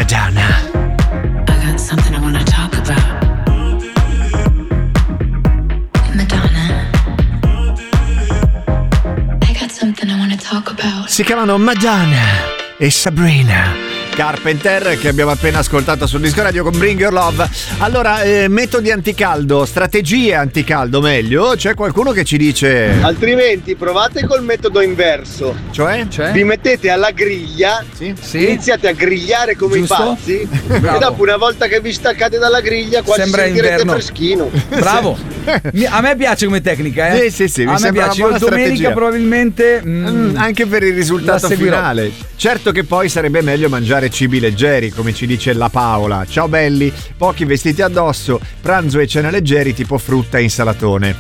Madonna. I got something I wanna talk about. Madonna. I got something I wanna talk about. Si chiamano Madonna e Sabrina Carpenter, che abbiamo appena ascoltato sul disco radio con Bring Your Love. Allora, metodi anticaldo, strategie anticaldo meglio. C'è qualcuno che ci dice altrimenti provate col metodo inverso, cioè? Vi mettete alla griglia, sì. Iniziate a grigliare come Giusto? i pazzi e dopo, una volta che vi staccate dalla griglia, quasi sembra sentirete inverno. freschino. Bravo. A me piace come tecnica, Sì, a mi me sembra piace. una buona Domenica strategia. probabilmente anche per il risultato finale. Certo che poi sarebbe meglio mangiare cibi leggeri, come ci dice la Paola. Ciao belli, pochi vestiti addosso, pranzo e cena leggeri tipo frutta e insalatone.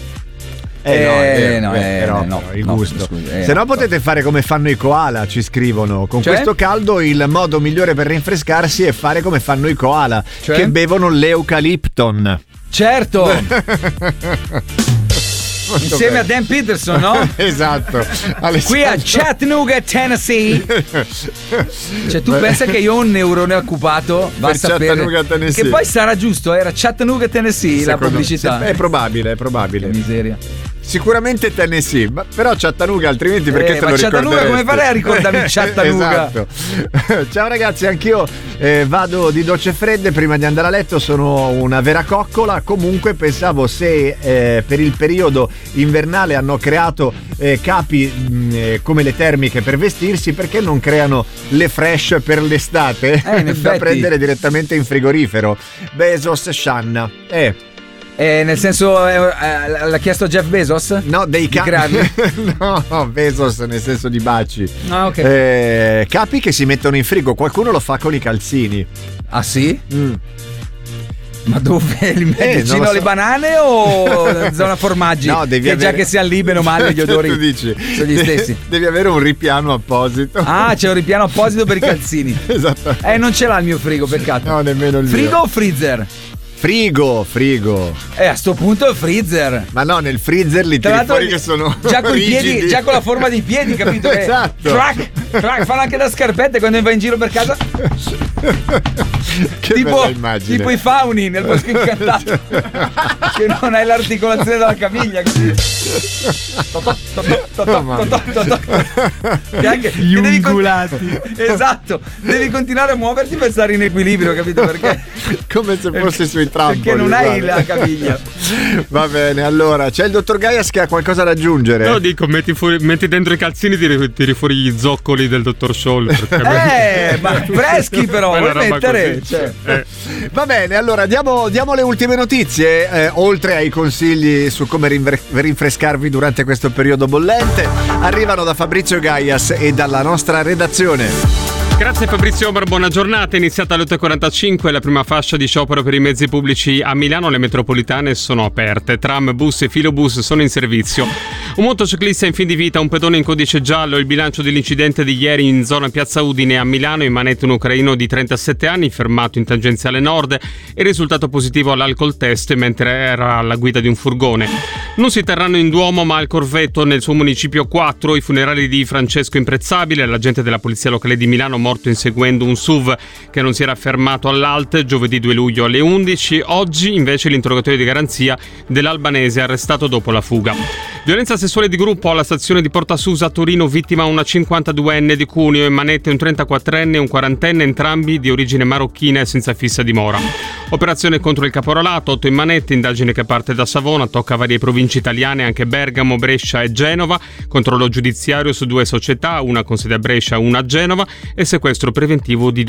Il gusto. Se no potete fare come fanno i koala, ci scrivono. Con questo caldo il modo migliore per rinfrescarsi è fare come fanno i koala, che bevono l'eucalipton. Certo. Insieme a Dan Peterson, no? Esatto. Qui a Chattanooga, Tennessee. Cioè, tu pensa che io ho un neurone occupato? Va a sapere. Chattanooga, Tennessee. Che poi sarà giusto, era Chattanooga, Tennessee. La pubblicità. È probabile. Che miseria. Sicuramente Tennessee, però Chattanooga altrimenti perché te lo Chattanooga, come farei a ricordarmi Chattanooga? Esatto. Ciao ragazzi, anch'io vado di docce fredde prima di andare a letto, sono una vera coccola. Comunque pensavo, se per il periodo invernale hanno creato capi come le termiche per vestirsi, perché non creano le fresh per l'estate da prendere direttamente in frigorifero? Bezos, Shanna. Nel senso, l'ha chiesto Jeff Bezos? No, dei capi. No, Bezos nel senso di baci. Ah, ok. Capi che si mettono in frigo. Qualcuno lo fa con i calzini. Ah, sì? Ma dove? Li metti vicino alle banane o zona formaggi? No, devi avere... già che si allibeno male gli odori. Tu dici, sono gli stessi. Devi avere un ripiano apposito. Ah, c'è un ripiano apposito per i calzini. Esatto. Non ce l'ha il mio frigo, peccato. No, nemmeno il frigo mio. O freezer? Frigo. A sto punto è freezer. Ma no, nel freezer li tiri fuori che sono già con i rigidi. piedi, già con la forma dei piedi, capito? Esatto. Crack, fanno anche da scarpette quando vai in giro per casa. Che bella immagine. Tipo i fauni nel bosco incantato. Che non hai l'articolazione della caviglia. Gli ungulati. Esatto. Devi continuare a muoverti per stare in equilibrio, capito? Perché come se fossi sui trampoli. Perché non hai la caviglia. Va bene, allora c'è il dottor Gaias che ha qualcosa da aggiungere. No, dico, metti dentro i calzini, tiri fuori gli zoccoli del dottor Scholl. Ma freschi però, vuoi mettere? Va bene, allora diamo le ultime notizie. Oltre ai consigli su come rinfrescarvi durante questo periodo bollente, arrivano da Fabrizio Gaias e dalla nostra redazione. Grazie Fabrizio Ober, buona giornata. È iniziata alle 8.45 la prima fascia di sciopero per i mezzi pubblici a Milano. Le metropolitane sono aperte, tram, bus e filobus sono in servizio. Un motociclista in fin di vita, un pedone in codice giallo. Il bilancio dell'incidente di ieri in zona Piazza Udine a Milano. In manette un ucraino di 37 anni fermato in tangenziale nord e risultato positivo all'alcol test mentre era alla guida di un furgone. Non si terranno in Duomo ma al Corvetto nel suo municipio 4 i funerali di Francesco Imprezzabile, l'agente della polizia locale di Milano morto inseguendo un SUV che non si era fermato all'ALT giovedì 2 luglio alle 11. Oggi invece l'interrogatorio di garanzia dell'albanese arrestato dopo la fuga. Violenza sessuale di gruppo alla stazione di Porta Susa a Torino, vittima una 52enne di Cuneo, in manette un 34enne e un 40enne, entrambi di origine marocchina e senza fissa dimora. Operazione contro il caporalato, 8 in manette, indagine che parte da Savona, tocca varie province italiane, anche Bergamo, Brescia e Genova, controllo giudiziario su 2 società, una con sede a Brescia, una a Genova e sequestro preventivo di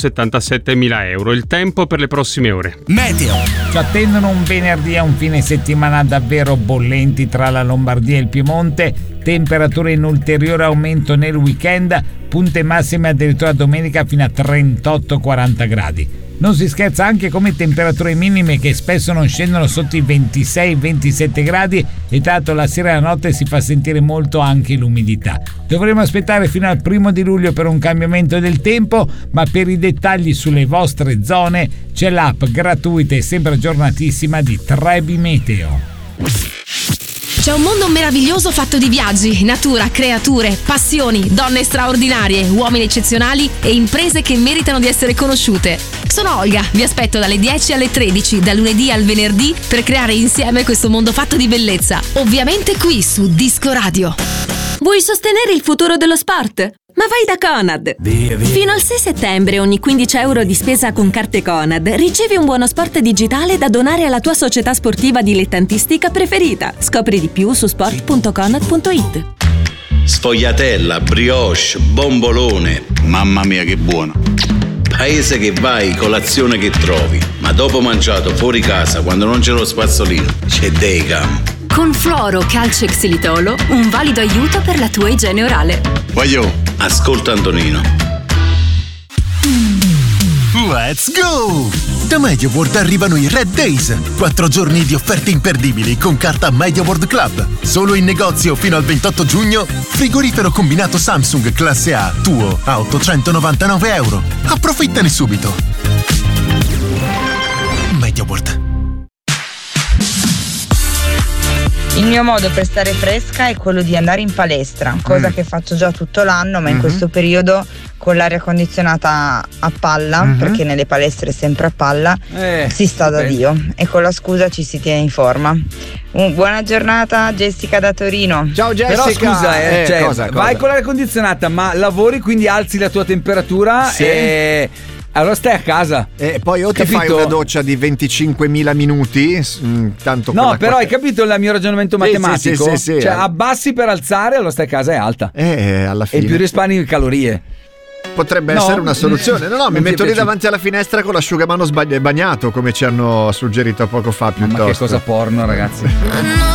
277.000 euro. Il tempo per le prossime ore. Meteo. Ci attendono un venerdì e un fine settimana davvero bollenti tra la Lombardia e il Piemonte, temperature in ulteriore aumento nel weekend, punte massime addirittura domenica fino a 38-40 gradi. Non si scherza anche come temperature minime che spesso non scendono sotto i 26-27 gradi e tanto la sera e la notte si fa sentire molto anche l'umidità. Dovremo aspettare fino al 1 di luglio per un cambiamento del tempo, ma per i dettagli sulle vostre zone c'è l'app gratuita e sempre aggiornatissima di Trebi Meteo. C'è un mondo meraviglioso fatto di viaggi, natura, creature, passioni, donne straordinarie, uomini eccezionali e imprese che meritano di essere conosciute. Sono Olga, vi aspetto dalle 10 alle 13, da lunedì al venerdì, per creare insieme questo mondo fatto di bellezza. Ovviamente qui su Disco Radio. Vuoi sostenere il futuro dello sport? Ma vai da Conad! Fino al 6 settembre ogni 15 euro di spesa con carte Conad ricevi un buono sport digitale da donare alla tua società sportiva dilettantistica preferita. Scopri di più su sport.conad.it. Sfogliatella, brioche, bombolone. Mamma mia che buono. Paese che vai, colazione che trovi. Ma dopo mangiato fuori casa, quando non c'è lo spazzolino, c'è Decam. Con fluoro, calcio e xilitolo, un valido aiuto per la tua igiene orale. Voglio, ascolta Antonino. Let's go! Da MediaWorld arrivano i Red Days, 4 giorni di offerte imperdibili con carta MediaWorld Club. Solo in negozio fino al 28 giugno, frigorifero combinato Samsung classe A, tuo, a 899 euro. Approfittane subito. MediaWorld. Il mio modo per stare fresca è quello di andare in palestra, cosa che faccio già tutto l'anno, ma in questo periodo con l'aria condizionata a palla, perché nelle palestre è sempre a palla, si sta da Dio e con la scusa ci si tiene in forma. Buona giornata, Jessica da Torino. Ciao Jessica. Però scusa, cioè, cosa? Vai con l'aria condizionata, ma lavori, quindi alzi la tua temperatura e allora stai a casa. E poi o ti fai una doccia di 25.000 minuti, tanto no, però hai capito il mio ragionamento matematico? Sì, cioè abbassi per alzare, allora stai a casa, è alta. Alla fine. E più risparmi calorie. Potrebbe essere una soluzione. No, mi metto lì davanti alla finestra con l'asciugamano bagnato, come ci hanno suggerito poco fa piuttosto. Ma che cosa porno, ragazzi.